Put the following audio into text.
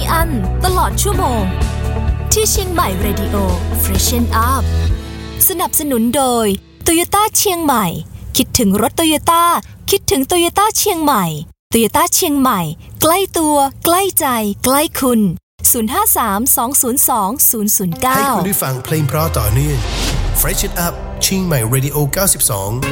อั้นตลอดชั่วโมงที่เชียงใหม่ Radio Freshen Up สนับสนุนโดย Toyota เชียงใหม่คิดถึงรถ Toyota คิดถึง Toyota เชียงใหม่ Toyota เชียงใหม่ใกล้ตัวใกล้ใจใกล้คุณ053-202-009 ให้คุณได้ฟังเพลงเพราะต่อเนื่อง Fresh It Up เชียงใหม่ Radio 92